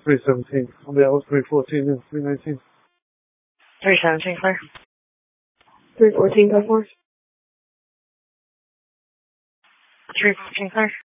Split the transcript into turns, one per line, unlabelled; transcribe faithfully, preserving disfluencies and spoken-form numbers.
three seventeen. On the L, three fourteen and three nineteen.
three seventeen, clear.
three fourteen, go for us.
three fourteen, clear.